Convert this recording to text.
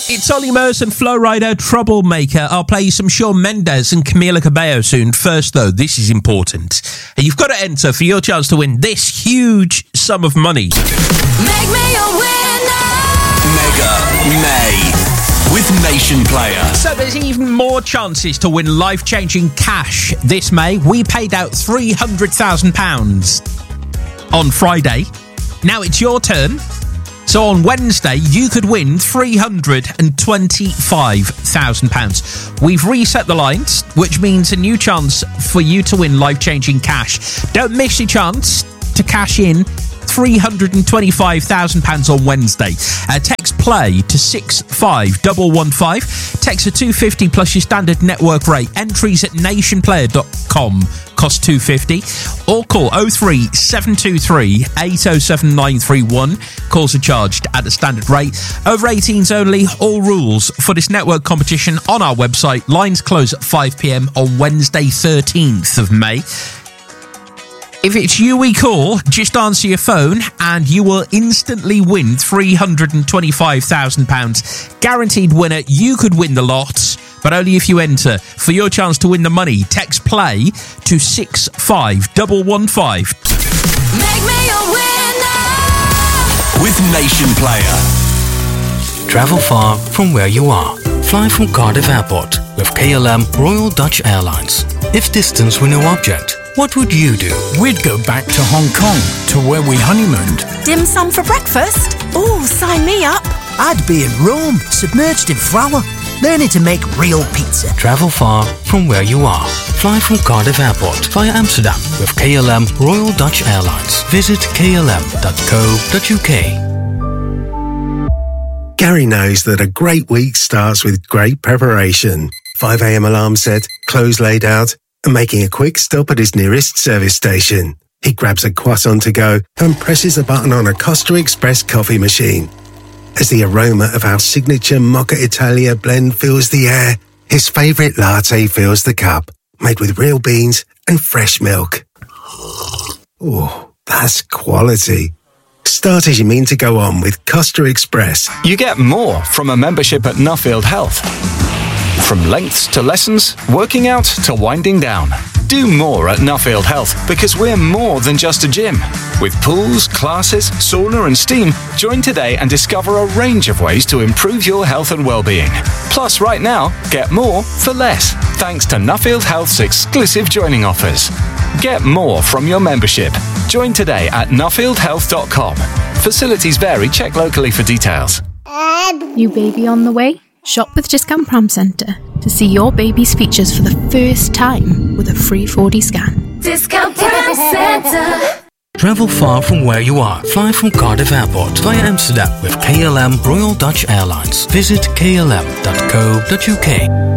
It's Ollie Murs and Flo Rida, Troublemaker. I'll play you some Shawn Mendes and Camila Cabello soon. First, though, this is important. You've got to enter for your chance to win this huge sum of money. Make me a winner! Mega May with Nation Player. So there's even more chances to win life-changing cash this May. We paid out £300,000 on Friday. Now it's your turn. So on Wednesday, you could win £325,000. We've reset the lines, which means a new chance for you to win life-changing cash. Don't miss your chance to cash in £325,000 on Wednesday. Text play to 65115. Text a $250 plus your standard network rate. Entries at nationplayer.com cost $250. Or call 03723 807 931. Calls are charged at the standard rate. Over 18s only. All rules for this network competition on our website. Lines close at 5 p.m. on Wednesday 13th of May. If it's you we call, just answer your phone and you will instantly win £325,000. Guaranteed winner, you could win the lot, but only if you enter. For your chance to win the money, text play to 65115. Make me a winner! With Nation Player. Travel far from where you are. Fly from Cardiff Airport with KLM Royal Dutch Airlines. If distance were no object, what would you do? We'd go back to Hong Kong, to where we honeymooned. Dim sum for breakfast? Oh, sign me up. I'd be in Rome, submerged in flour, learning to make real pizza. Travel far from where you are. Fly from Cardiff Airport via Amsterdam with KLM Royal Dutch Airlines. Visit klm.co.uk. Gary knows that a great week starts with great preparation. 5 a.m. alarm set, clothes laid out, and making a quick stop at his nearest service station. He grabs a croissant to go and presses a button on a Costa Express coffee machine. As the aroma of our signature Mocha Italia blend fills the air, his favourite latte fills the cup, made with real beans and fresh milk. Oh, that's quality. Start as you mean to go on with Costa Express. You get more from a membership at Nuffield Health. From lengths to lessons, working out to winding down. Do more at Nuffield Health because we're more than just a gym. With pools, classes, sauna and steam, join today and discover a range of ways to improve your health and well-being. Plus, right now, get more for less, thanks to Nuffield Health's exclusive joining offers. Get more from your membership. Join today at nuffieldhealth.com. Facilities vary. Check locally for details. New baby on the way? Shop with Discount Pram Centre to see your baby's features for the first time with a free 4D scan. Discount Pram Centre. Travel far from where you are. Fly from Cardiff Airport via Amsterdam with KLM Royal Dutch Airlines. Visit klm.co.uk.